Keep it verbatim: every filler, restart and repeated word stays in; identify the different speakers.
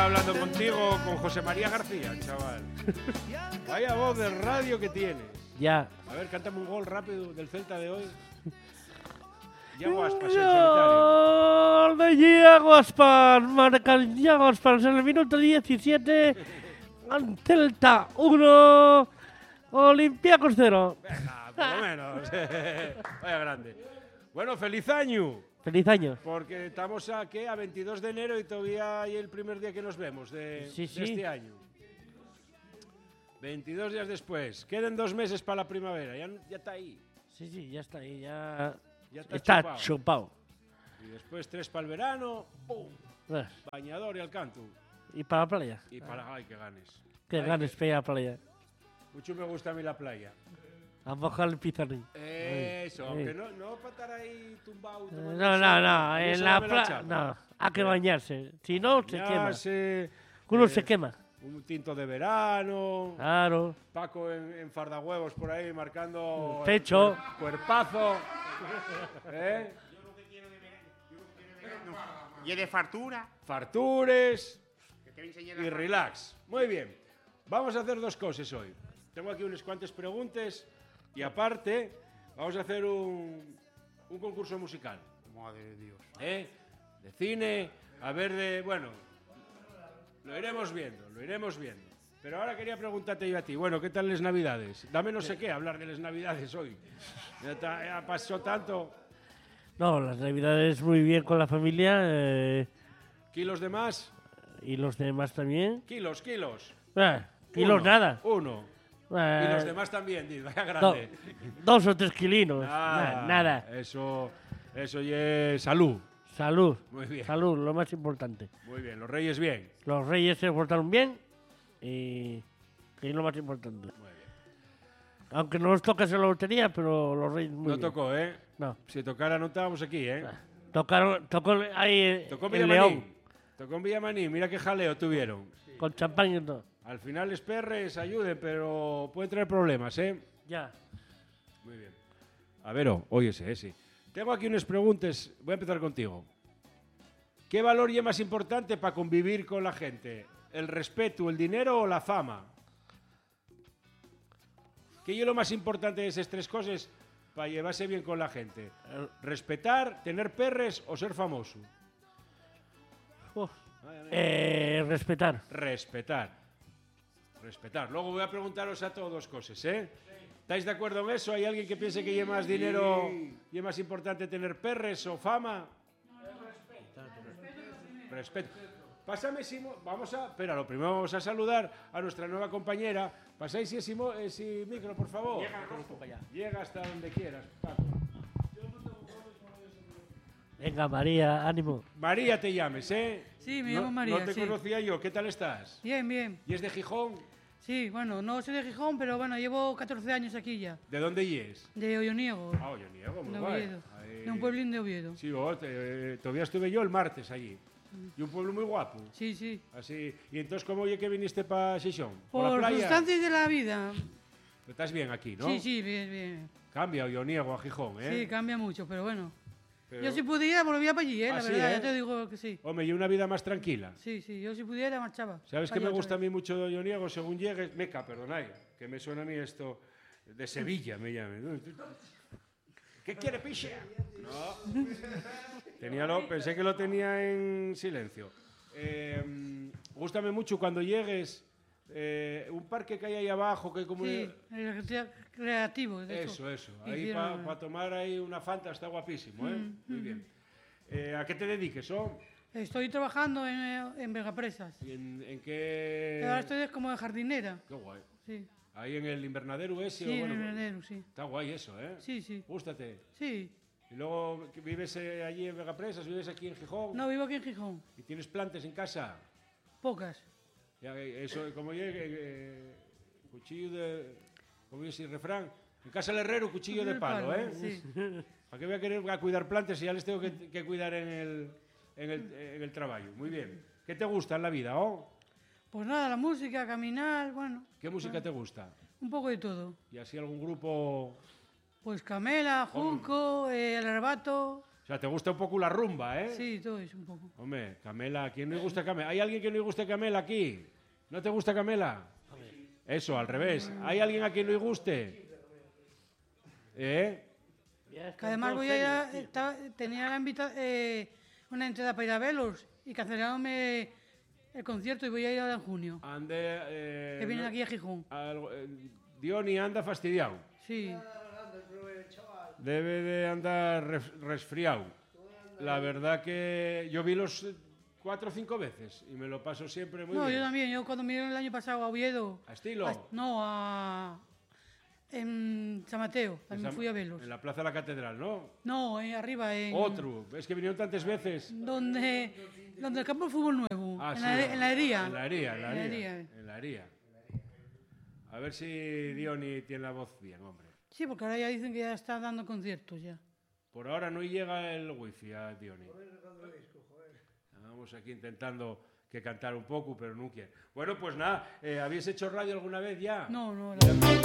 Speaker 1: Hablando contigo con José María García, chaval. Vaya voz de radio que tienes.
Speaker 2: Ya.
Speaker 1: A ver, cántame un gol rápido del Celta de hoy. Iago Aspas, el solitario.
Speaker 2: Gol de Iago Aspas. Marca Iago Aspas en el minuto diecisiete. Celta uno. Olympiacos cero.
Speaker 1: Venga, por lo menos. Vaya grande. Bueno, feliz año.
Speaker 2: Feliz año.
Speaker 1: Porque estamos a, ¿qué? A veintidós de enero y todavía hay el primer día que nos vemos de,
Speaker 2: Sí,
Speaker 1: de
Speaker 2: sí.
Speaker 1: este año. veintidós días después. Quedan dos meses para la primavera. Ya, ya está ahí.
Speaker 2: Sí, sí, ya está ahí. Ya,
Speaker 1: Ya está,
Speaker 2: está
Speaker 1: chupado.
Speaker 2: chupado.
Speaker 1: Y después tres para el verano. ¡Pum!
Speaker 2: Eh,
Speaker 1: Bañador y al canto.
Speaker 2: Y para la playa.
Speaker 1: Y para ay, que ganes.
Speaker 2: Que
Speaker 1: Ay,
Speaker 2: ganes para ir a la playa.
Speaker 1: Mucho me gusta a mí la playa.
Speaker 2: A mojar el pizarrín.
Speaker 1: Eso,
Speaker 2: Ay,
Speaker 1: aunque
Speaker 2: ay.
Speaker 1: no, no para estar ahí tumbado.
Speaker 2: Eh,
Speaker 1: tomando
Speaker 2: No,
Speaker 1: sol.
Speaker 2: no, no.
Speaker 1: A mí
Speaker 2: En
Speaker 1: eso
Speaker 2: la
Speaker 1: me
Speaker 2: playa.
Speaker 1: chapa.
Speaker 2: No. Hay que bañarse. Si no, se
Speaker 1: Ya
Speaker 2: quema.
Speaker 1: sé,
Speaker 2: Uno
Speaker 1: eh,
Speaker 2: se quema.
Speaker 1: Un tinto de verano.
Speaker 2: Claro.
Speaker 1: Paco en, en fardahuevos por ahí marcando
Speaker 2: El pecho.
Speaker 1: el cuerpazo. ¿Eh?
Speaker 3: Y de fartura.
Speaker 1: Fartures
Speaker 3: Que te voy a enseñar
Speaker 1: y
Speaker 3: la
Speaker 1: relax. Muy bien. Vamos a hacer dos cosas hoy. Tengo aquí unas cuantas preguntas y aparte vamos a hacer un, un concurso musical.
Speaker 3: Madre de Dios.
Speaker 1: ¿Eh? De cine, a ver de... Bueno, lo iremos viendo, lo iremos viendo. Pero ahora quería preguntarte yo a ti. Bueno, ¿qué tal las Navidades? Dame no sé qué hablar de las Navidades hoy. Ya, ta- ya pasó tanto.
Speaker 2: No, las navidades muy bien con la familia. eh,
Speaker 1: ¿Kilos de más?
Speaker 2: y los demás también.
Speaker 1: Kilos, kilos.
Speaker 2: Eh, kilos
Speaker 1: Uno,
Speaker 2: nada.
Speaker 1: Uno.
Speaker 2: Eh,
Speaker 1: Y los demás también, di, vaya
Speaker 2: do-
Speaker 1: grande.
Speaker 2: dos o tres kilinos.
Speaker 1: Ah,
Speaker 2: Na- nada.
Speaker 1: Eso, eso ya es salud.
Speaker 2: Salud.
Speaker 1: Muy bien.
Speaker 2: Salud, lo más importante.
Speaker 1: Muy bien, los reyes bien.
Speaker 2: Los reyes se portaron bien y que es lo más importante.
Speaker 1: Muy bien.
Speaker 2: Aunque no nos tocas en la lotería, pero los reyes muy
Speaker 1: No
Speaker 2: bien.
Speaker 1: tocó, ¿eh?
Speaker 2: No.
Speaker 1: Si tocara no estábamos aquí, ¿eh?
Speaker 2: Tocaron, tocó ahí eh,
Speaker 1: Tocó en
Speaker 2: el
Speaker 1: Villamaní.
Speaker 2: León
Speaker 1: Tocó en Villamaní. Mira qué jaleo tuvieron.
Speaker 2: con champán y todo.
Speaker 1: Al final les perres ayuden, pero pueden traer problemas, ¿eh?
Speaker 2: Ya.
Speaker 1: Muy bien. A ver, oh, óyese, eh, sí. Tengo aquí unas preguntas. Voy a empezar contigo. ¿Qué valor es más importante para convivir con la gente? ¿El respeto, el dinero o la fama? ¿Qué es lo más importante de esas tres cosas para llevarse bien con la gente?
Speaker 2: El-
Speaker 1: ¿Respetar, tener perres o ser famoso?
Speaker 2: Uf. Eh, respetar.
Speaker 1: Respetar. Respetar. Luego voy a preguntaros a todos cosas, ¿eh? ¿Estáis de acuerdo en eso? ¿Hay alguien que piense que lleva más dinero y es más importante tener perres o fama? Respeto. Pásame, Simo. Vamos a. Espera, lo primero vamos a saludar a nuestra nueva compañera. Pasáis ese, mo- ese micro, por favor. Llega hasta donde quieras, Paco.
Speaker 2: Venga, María, ánimo.
Speaker 1: María te llames, ¿eh?
Speaker 4: Sí, me
Speaker 1: No-
Speaker 4: llamo María,
Speaker 1: No te
Speaker 4: sí.
Speaker 1: conocía yo. ¿Qué tal estás?
Speaker 4: Bien, bien.
Speaker 1: ¿Y es de Gijón?
Speaker 4: Sí, bueno, no soy de Gijón, pero bueno, llevo catorce años aquí ya.
Speaker 1: ¿De dónde y es?
Speaker 4: De Olloniego,
Speaker 1: Ah, yo niego, muy
Speaker 4: de
Speaker 1: guay.
Speaker 4: Oviedo.
Speaker 1: Ahí-
Speaker 4: De un pueblín de Oviedo.
Speaker 1: Sí, oh, te- eh, todavía estuve yo el martes allí. Y un pueblo muy guapo.
Speaker 4: Sí, sí.
Speaker 1: Así. ¿Y entonces cómo oye que viniste para Xixón? ¿Por,
Speaker 4: Por
Speaker 1: la playa?
Speaker 4: circunstancias de la vida.
Speaker 1: Estás bien aquí, ¿no?
Speaker 4: Sí, sí, bien, bien.
Speaker 1: Cambia yo niego a Gijón, ¿eh?
Speaker 4: Sí, cambia mucho, pero bueno.
Speaker 1: Pero-
Speaker 4: Yo si pudiera volvía para allí, ¿eh?
Speaker 1: Ah,
Speaker 4: La
Speaker 1: sí,
Speaker 4: verdad,
Speaker 1: ¿eh?
Speaker 4: ya te digo que sí.
Speaker 1: Hombre, y una vida más tranquila.
Speaker 4: Sí, sí, yo si pudiera marchaba.
Speaker 1: ¿Sabes
Speaker 4: pa'
Speaker 1: qué me
Speaker 4: allá
Speaker 1: gusta a
Speaker 4: otra
Speaker 1: mí mucho de Olloniego? Según llegues, Meca, perdonad, que me suena a mí esto de Sevilla, me llame. ¿Qué quiere, piche? No. Tenía lo, pensé que lo tenía en silencio. Eh, gústame mucho cuando llegues eh, un parque que hay ahí abajo, que hay como...
Speaker 4: vez. Sí, el recrea- creativo, de
Speaker 1: Eso,
Speaker 4: hecho.
Speaker 1: eso. Ahí
Speaker 4: Hicieron-
Speaker 1: para tomar ahí una Fanta está guapísimo, ¿eh?
Speaker 4: Mm,
Speaker 1: Muy bien. Eh, ¿A qué te dediques, oh?
Speaker 4: Estoy trabajando en, eh, en Vegapresas.
Speaker 1: ¿Y en, en qué...?
Speaker 4: Ahora estoy como de jardinera.
Speaker 1: Qué guay.
Speaker 4: Sí,
Speaker 1: Ahí en el invernadero ese.
Speaker 4: sí,
Speaker 1: o
Speaker 4: en
Speaker 1: bueno,
Speaker 4: el invernadero, sí.
Speaker 1: está guay eso, ¿eh?
Speaker 4: Sí, sí.
Speaker 1: Gústate.
Speaker 4: Sí.
Speaker 1: Y luego que vives eh, allí en Vegapresas, vives aquí en Gijón.
Speaker 4: No, vivo aquí en Gijón.
Speaker 1: Y tienes plantas en casa.
Speaker 4: Pocas.
Speaker 1: Ya, eh, eso, como llegue, eh, cuchillo de... Como dice el refrán. En casa del herrero, cuchillo de
Speaker 4: El
Speaker 1: palo, ¿eh?
Speaker 4: Sí.
Speaker 1: ¿Para qué voy a querer a cuidar plantas si ya les tengo que, que cuidar en el, en, el, en el trabajo? Muy bien. ¿Qué te gusta en la vida, oh?
Speaker 4: Pues nada, la música, caminar, bueno,
Speaker 1: ¿Qué música te gusta?
Speaker 4: un poco de todo.
Speaker 1: ¿Y así algún grupo...?
Speaker 4: Pues Camela, Junco, eh, El Arrebato.
Speaker 1: O sea, te gusta un poco la rumba, ¿eh?
Speaker 4: Sí, todo eso un poco.
Speaker 1: Hombre, Camela, ¿a quién no le gusta Camela? ¿Hay alguien que no le guste Camela aquí? ¿No te gusta Camela? Eso, al revés. ¿Hay alguien a quien no le guste? ¿Eh?
Speaker 4: Que además voy a ir a- estaba- tenía la invita- eh, una entrada para ir a verlos y cancelaronme el concierto y voy a ir ahora en junio.
Speaker 1: Ande, eh,
Speaker 4: Que vienen
Speaker 1: no-
Speaker 4: aquí a Gijón.
Speaker 1: algo- eh, Diony anda fastidiado.
Speaker 4: Sí.
Speaker 1: Debe de andar res- resfriado. La verdad que yo vi los eh, cuatro o cinco veces y me lo paso siempre muy
Speaker 4: No,
Speaker 1: bien.
Speaker 4: yo también. Yo cuando me el año pasado a Oviedo.
Speaker 1: ¿A estilo?
Speaker 4: a- no, a. En San Mateo. También
Speaker 1: Esa-
Speaker 4: fui a verlos.
Speaker 1: En la Plaza de la Catedral, ¿no?
Speaker 4: No, eh, arriba, en.
Speaker 1: Otro. Es que vinieron tantas veces.
Speaker 4: Donde, donde el campo de fútbol nuevo.
Speaker 1: Ah,
Speaker 4: en,
Speaker 1: sí,
Speaker 4: la, en la hería.
Speaker 1: En la hería, en la
Speaker 4: En la
Speaker 1: hería.
Speaker 4: hería.
Speaker 1: En la hería. A ver si Diony tiene la voz bien, hombre.
Speaker 4: Sí, porque ahora ya dicen que ya está dando conciertos ya.
Speaker 1: Por ahora no llega el wifi a Diony. Vamos aquí intentando que cantar un poco, pero no quiere. Bueno, pues nada, eh, ¿habéis hecho radio alguna vez ya?
Speaker 4: No, no, la-